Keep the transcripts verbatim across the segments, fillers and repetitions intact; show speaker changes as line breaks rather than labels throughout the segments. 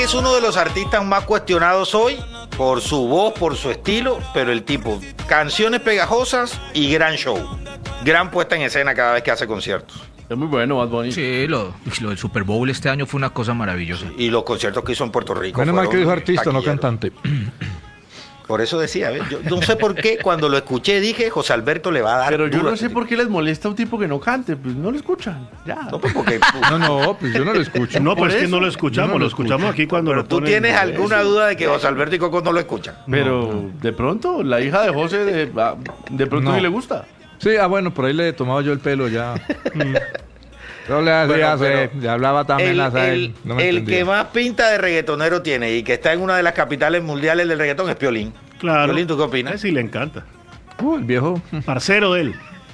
es uno de los artistas más cuestionados hoy por su voz, por su estilo, pero el tipo, canciones pegajosas y gran show. Gran puesta en escena cada vez que hace conciertos.
Es muy bueno, Bad Bunny.
Sí, lo, lo del Super Bowl este año fue una cosa maravillosa.
Y los conciertos que hizo en Puerto Rico.
Menos mal que dijo artista, no
taquilleros.
cantante.
Por eso decía, ¿ves? Yo no sé por qué cuando lo escuché dije, José Alberto le va a dar.
Pero yo
duro a
no
este
sé
tipo.
por qué les molesta a un tipo que no cante, pues no lo escuchan. Ya.
No, pues porque
No, no, pues yo no lo escucho.
No, pues
Por
es que
eso,
no lo escuchamos,
yo no
lo
lo
escuchamos
escucho.
aquí cuando
pero
lo
tú
ponen.
tienes alguna duda de que José Alberto y Coco no lo escuchan.
Pero de pronto, la hija de José, de, ah, de pronto
No.
sí le gusta.
Sí, ah, bueno, por ahí le he tomado yo el pelo ya. Yo le hacía,
Bueno, pero
le hablaba también
El,
a
el,
él. No me
el
entendía.
que más pinta de reggaetonero tiene y que está en una de las capitales mundiales del reggaetón es Piolín.
Claro.
Piolín, ¿tú qué
A
opinas?
él sí le encanta.
Uh, el viejo.
Parcero de él.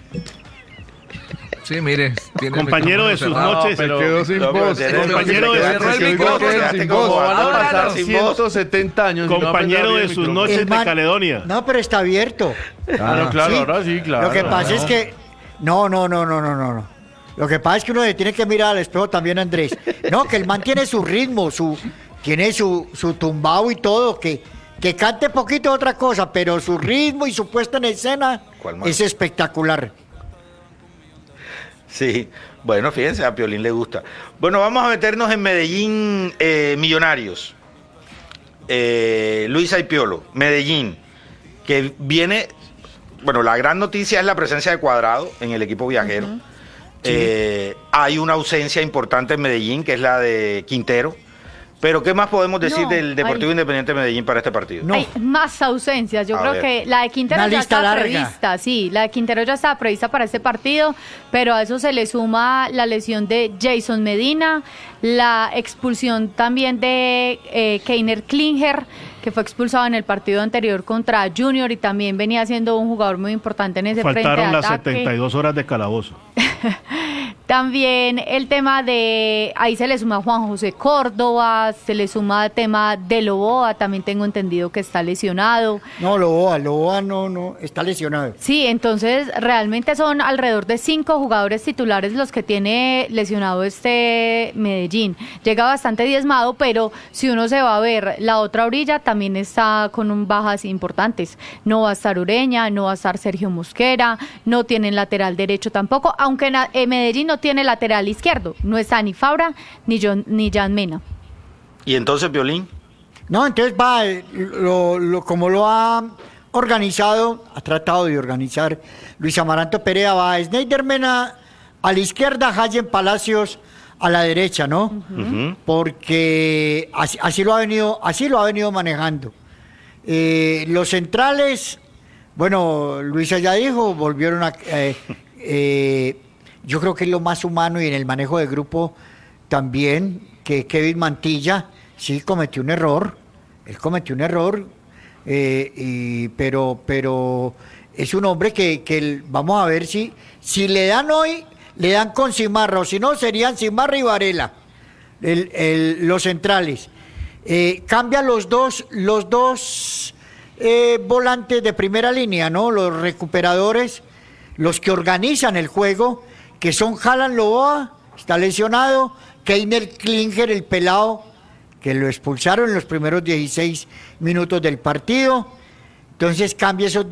Sí, mire. Tiene el
Compañero de sus
micrófono cerrado.
noches.
pero-
Quedó sin
No, pero
voz.
tiene-
compañero de-
quedaste
cerró el
sin
micrófono,
voz, quedaste
sin
como
voz.
Van a
Bárbara
pasar
sin voz.
ciento setenta años. y no
Compañero
aprende a abrir
de
el
sus
micrófono.
noches
El
de
man-
Caledonia.
No, pero está abierto.
Ah, no, claro,
Sí.
ahora sí, claro.
Lo que pasa
no.
es que. No, no, no, no, no, no. no. Lo que pasa es que uno le tiene que mirar al espejo también, Andrés. No, que el man tiene su ritmo, su, tiene su, su tumbao y todo, que, que cante poquito otra cosa, pero su ritmo y su puesta en escena
¿Cuál man?
es espectacular.
Sí, bueno, fíjense, a Piolín le gusta. Bueno, vamos a meternos en Medellín eh, Millonarios. Eh, Luis Aipiolo, Medellín, que viene, bueno, la gran noticia es la presencia de Cuadrado en el equipo viajero. Eh, hay una ausencia importante en Medellín, que es la de Quintero. Pero, ¿qué más podemos decir
No,
del Deportivo
hay-
Independiente de Medellín para este partido?
No.
Hay más ausencias. Yo
A
creo
ver.
que la de Quintero
Una
ya
lista
estaba
larga.
prevista, sí, la de Quintero ya estaba prevista para este partido, pero a eso se le suma la lesión de Jason Medina, la expulsión también de eh, Keiner Klinger, que fue expulsado en el partido anterior contra Junior y también venía siendo un jugador muy importante en ese frente
Faltaron
de
las
ataque.
setenta y dos horas de calabozo.
También el tema de, ahí se le suma Juan José Córdoba, se le suma el tema de Loboa, también tengo entendido que está lesionado.
No, Loboa, Loboa no, no, está lesionado.
Sí, entonces realmente son alrededor de cinco jugadores titulares los que tiene lesionado este Medellín. Llega bastante diezmado, pero si uno se va a ver la otra orilla, también está con un bajas importantes. No va a estar Ureña, no va a estar Sergio Mosquera, no tienen lateral derecho tampoco, aunque en eh, Medellín no tiene lateral izquierdo. No está ni Fabra ni John, ni Jan Mena.
Y entonces, Piolín,
No, entonces va, eh, lo, lo- como lo ha organizado, ha tratado de organizar Luis Amaranto Perea, va Snyder Mena a la izquierda, Hayen Palacios a la derecha, ¿no?
Ujú.
Porque así, así lo ha venido, así lo ha venido manejando. Eh, los centrales, bueno, Luisa ya dijo, volvieron a eh, eh, yo creo que es lo más humano y en el manejo de grupo también, que Kevin Mantilla sí cometió un error, él cometió un error, eh, y- pero, pero es un hombre que, que el- vamos a ver si, si le dan hoy, le dan con Cimarra, o si no serían Cimarra y Varela, el- el- los centrales. Eh, cambia los dos, los dos eh, volantes de primera línea, ¿no? Los recuperadores, los que organizan el juego, que son Jalan Loboa, está lesionado, Keiner Klinger, el pelado, que lo expulsaron en los primeros dieciséis minutos del partido. Entonces cambia esos